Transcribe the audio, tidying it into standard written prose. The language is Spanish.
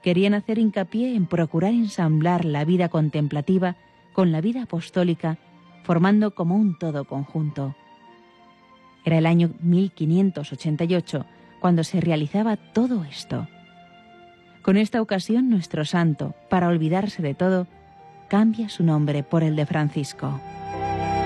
querían hacer hincapié en procurar ensamblar la vida contemplativa con la vida apostólica, formando como un todo conjunto. Era el año 1588 cuando se realizaba todo esto. Con esta ocasión, nuestro santo, para olvidarse de todo, cambia su nombre por el de Francisco.